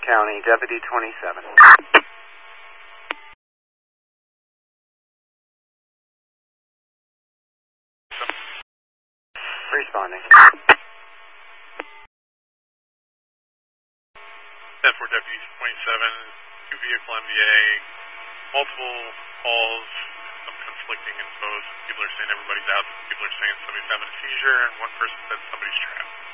County, Deputy 27. Responding. 10-4 Deputy 27, 2 vehicle MVA, multiple calls, some conflicting info. Some people are saying everybody's out, some people are saying somebody's having a seizure, and one person said somebody's trapped.